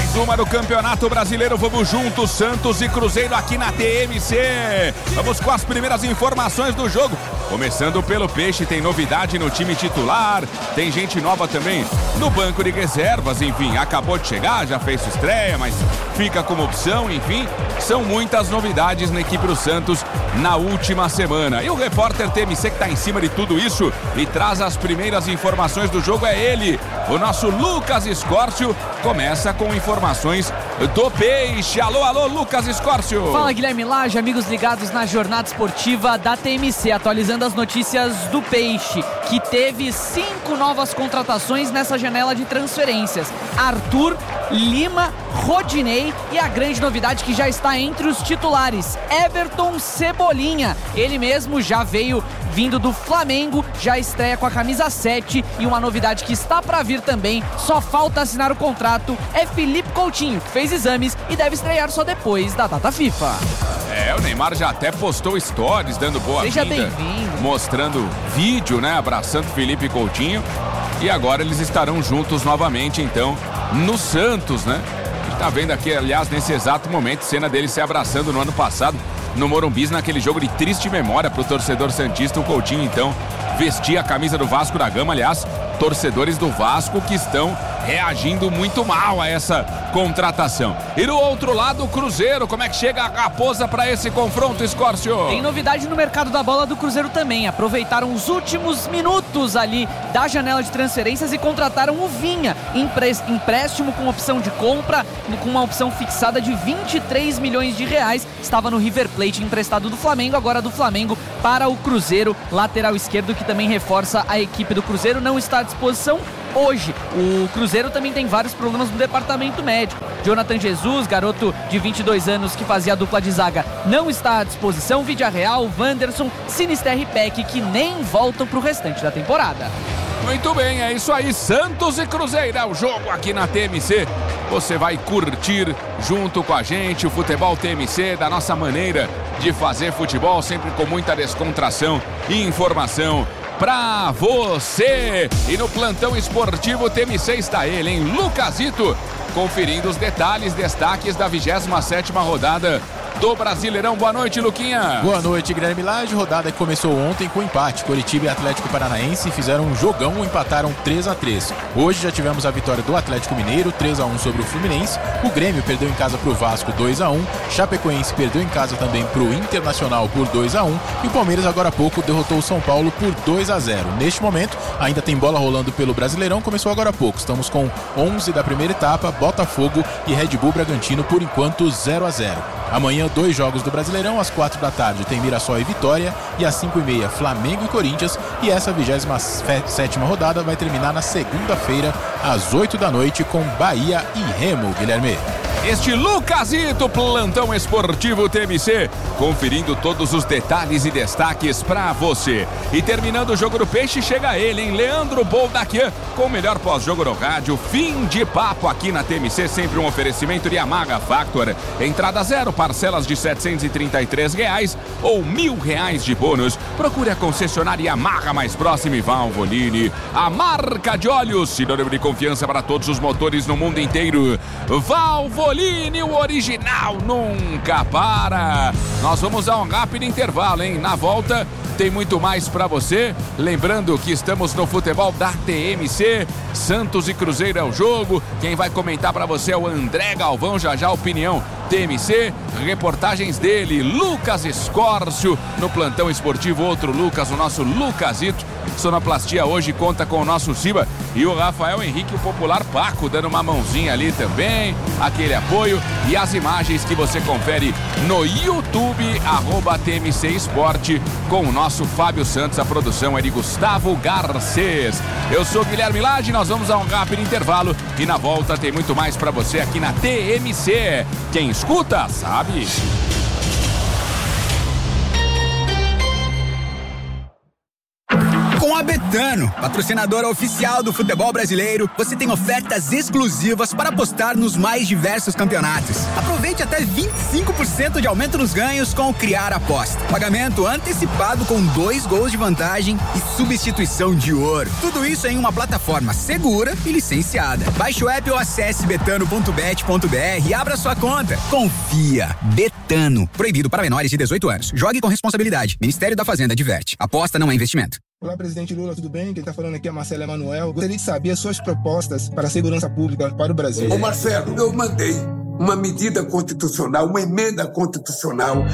mais uma do Campeonato Brasileiro. Vamos juntos, Santos e Cruzeiro aqui na TMC. Vamos com as primeiras informações do jogo. Começando pelo Peixe, tem novidade no time titular, tem gente nova também no banco de reservas, enfim, acabou de chegar, já fez sua estreia, mas fica como opção, enfim, são muitas novidades na equipe do Santos na última semana. E o repórter TMC que está em cima de tudo isso e traz as primeiras informações do jogo é ele, o nosso Lucas Escórcio, começa com informações do Peixe. Alô, Lucas Escórcio. Fala, Guilherme Lage, amigos ligados na jornada esportiva da TMC, atualizando as notícias do Peixe, que teve 5 novas contratações nessa janela de transferências. Arthur, Lima, Rodinei e a grande novidade que já está entre os titulares, Everton Cebolinha. Ele mesmo já veio vindo do Flamengo, já estreia com a camisa 7 e uma novidade que está para vir também, só falta assinar o contrato, é Felipe Coutinho, que fez exames e deve estrear só depois da data FIFA. O Neymar já até postou stories dando boa-vinda. Seja bem-vindo. Mostrando vídeo, né, abraçando Felipe Coutinho. E agora eles estarão juntos novamente, então, no Santos, né? A gente tá vendo aqui, aliás, nesse exato momento, cena dele se abraçando no ano passado, no Morumbi, naquele jogo de triste memória pro torcedor santista. O Coutinho, então, vestia a camisa do Vasco da Gama. Aliás, torcedores do Vasco que estão reagindo muito mal a essa contratação. E do outro lado, o Cruzeiro, como é que chega a Raposa para esse confronto, Escórcio? Tem novidade no mercado da bola do Cruzeiro também. Aproveitaram os últimos minutos ali da janela de transferências e contrataram o Vinha, empréstimo com opção de compra, com uma opção fixada de 23 milhões de reais. Estava no River Plate, emprestado do Flamengo, agora do Flamengo para o Cruzeiro. Lateral esquerdo que também reforça a equipe do Cruzeiro, não está à disposição hoje. O Cruzeiro também tem vários problemas no departamento médico. Jonathan Jesus, garoto de 22 anos que fazia a dupla de zaga, não está à disposição. Villarreal, Wanderson, Sinisterra e Peck, que nem voltam para o restante da temporada. Muito bem, é isso aí, Santos e Cruzeiro, é o jogo aqui na TMC. Você vai curtir junto com a gente o futebol TMC, da nossa maneira de fazer futebol, sempre com muita descontração e informação pra você. E no plantão esportivo TMC está ele, hein? Lucasito, conferindo os detalhes, destaques da 27ª rodada do Brasileirão. Boa noite, Luquinha. Boa noite, Guilherme Lage. Rodada que começou ontem com empate. Coritiba e Atlético Paranaense fizeram um jogão, empataram 3-3. Hoje já tivemos a vitória do Atlético Mineiro, 3-1 sobre o Fluminense. O Grêmio perdeu em casa pro Vasco, 2-1. Chapecoense perdeu em casa também pro Internacional por 2-1. E o Palmeiras agora há pouco derrotou o São Paulo por 2-0. Neste momento, ainda tem bola rolando pelo Brasileirão. Começou agora há pouco. Estamos com 11 da primeira etapa, Botafogo e Red Bull Bragantino por enquanto 0-0. Amanhã, 2 jogos do Brasileirão, às 4 da tarde tem Mirassol e Vitória, e às 5h30 Flamengo e Corinthians, e essa 27ª rodada vai terminar na segunda-feira, às 8 da noite, com Bahia e Remo, Guilherme. Este Lucasito, plantão esportivo TMC, conferindo todos os detalhes e destaques pra você. E terminando o jogo do Peixe, chega ele, hein? Leandro Boldaquian, com o melhor pós-jogo no rádio. Fim de papo aqui na TMC, sempre um oferecimento de Yamaha Factor. Entrada 0, parcelas de R$ 733 ou R$ 1.000 de bônus. Procure a concessionária Yamaha mais próxima e Valvoline, a marca de óleos, sinônimo de confiança para todos os motores no mundo inteiro. Valvoline, o original nunca para. Nós vamos a um rápido intervalo, hein? Na volta tem muito mais pra você. Lembrando que estamos no futebol da TMC. Santos e Cruzeiro é o jogo. Quem vai comentar pra você é o André Galvão. Já já, opinião TMC. Reportagens dele, Lucas Escórcio. No plantão esportivo, outro Lucas, o nosso Lucasito. Sonoplastia hoje conta com o nosso Ciba e o Rafael Henrique, o popular Paco, dando uma mãozinha ali também, aquele apoio, e as imagens que você confere no YouTube, @TMC Esporte, com o nosso Fábio Santos. A produção é de Gustavo Garcês. Eu sou Guilherme Lage, nós vamos a um rápido intervalo e na volta tem muito mais pra você aqui na TMC. Quem escuta, sabe. Com a Betano, patrocinadora oficial do futebol brasileiro, você tem ofertas exclusivas para apostar nos mais diversos campeonatos. Aproveite até 25% de aumento nos ganhos com o Criar Aposta. Pagamento antecipado com 2 gols de vantagem e substituição de ouro. Tudo isso em uma plataforma segura e licenciada. Baixe o app ou acesse betano.bet.br e abra sua conta. Confia. Betano. Proibido para menores de 18 anos. Jogue com responsabilidade. Ministério da Fazenda adverte. Aposta não é investimento. Olá, presidente Lula, tudo bem? Quem está falando aqui é Marcelo Emanuel. Gostaria de saber as suas propostas para a segurança pública para o Brasil. Ô Marcelo, eu mandei uma medida constitucional, uma emenda constitucional